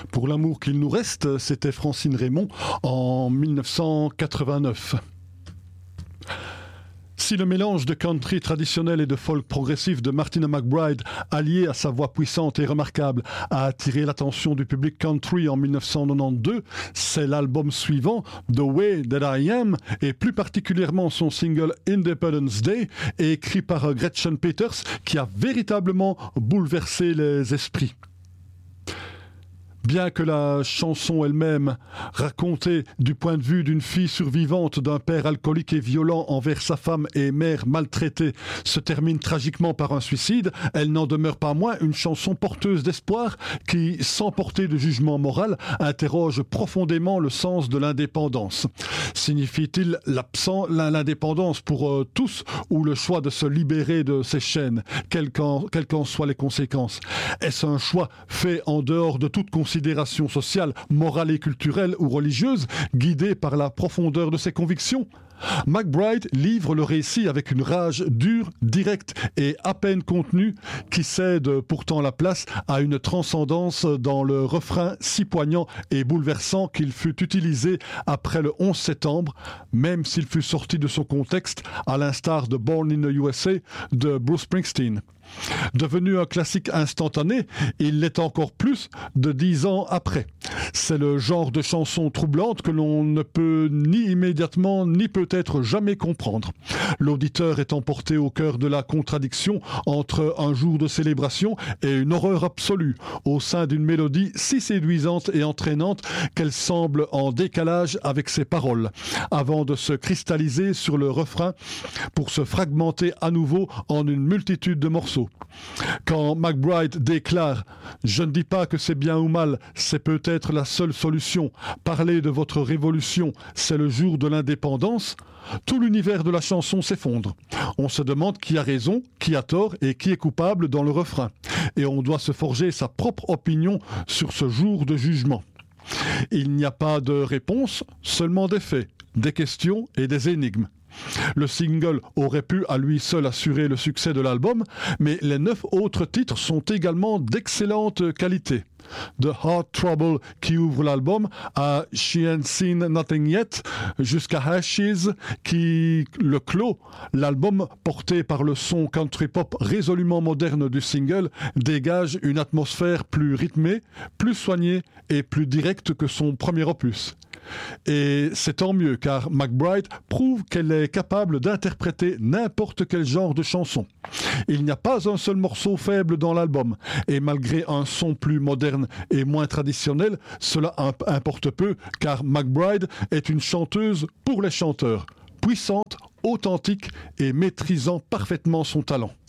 Pour l'amour qu'il nous reste, c'était Francine Raymond en 1989. Si le mélange de country traditionnel et de folk progressif de Martina McBride, allié à sa voix puissante et remarquable, a attiré l'attention du public country en 1992, c'est l'album suivant, The Way That I Am, et plus particulièrement son single Independence Day, écrit par Gretchen Peters, qui a véritablement bouleversé les esprits. Bien que la chanson elle-même, racontée du point de vue d'une fille survivante d'un père alcoolique et violent envers sa femme et mère maltraitée, se termine tragiquement par un suicide, elle n'en demeure pas moins une chanson porteuse d'espoir qui, sans porter de jugement moral, interroge profondément le sens de l'indépendance. Signifie-t-il l'indépendance pour tous ou le choix de se libérer de ses chaînes, quelles qu'en soient les conséquences? Est-ce un choix fait en dehors de toute considération sociale, morale et culturelle ou religieuse, guidée par la profondeur de ses convictions? McBride livre le récit avec une rage dure, directe et à peine contenue qui cède pourtant la place à une transcendance dans le refrain si poignant et bouleversant qu'il fut utilisé après le 11 septembre, même s'il fut sorti de son contexte, à l'instar de Born in the USA de Bruce Springsteen. Devenu un classique instantané, il l'est encore plus de 10 ans après. C'est le genre de chanson troublante que l'on ne peut ni immédiatement ni peut-être jamais comprendre. L'auditeur est emporté au cœur de la contradiction entre un jour de célébration et une horreur absolue, au sein d'une mélodie si séduisante et entraînante qu'elle semble en décalage avec ses paroles, avant de se cristalliser sur le refrain pour se fragmenter à nouveau en une multitude de morceaux. Quand McBride déclare « Je ne dis pas que c'est bien ou mal, c'est peut-être la seule solution. Parler de votre révolution, c'est le jour de l'indépendance », tout l'univers de la chanson s'effondre. On se demande qui a raison, qui a tort et qui est coupable dans le refrain. Et on doit se forger sa propre opinion sur ce jour de jugement. Il n'y a pas de réponse, seulement des faits, des questions et des énigmes. Le single aurait pu à lui seul assurer le succès de l'album, mais les 9 autres titres sont également d'excellente qualité. The Heart Trouble qui ouvre l'album à She Ain't Seen Nothing Yet jusqu'à Ashes qui le clôt. L'album, porté par le son country pop résolument moderne du single, dégage une atmosphère plus rythmée, plus soignée et plus directe que son premier opus. Et c'est tant mieux car McBride prouve qu'elle est capable d'interpréter n'importe quel genre de chanson. Il n'y a pas un seul morceau faible dans l'album et malgré un son plus moderne et moins traditionnel, cela importe peu car McBride est une chanteuse pour les chanteurs, puissante, authentique et maîtrisant parfaitement son talent.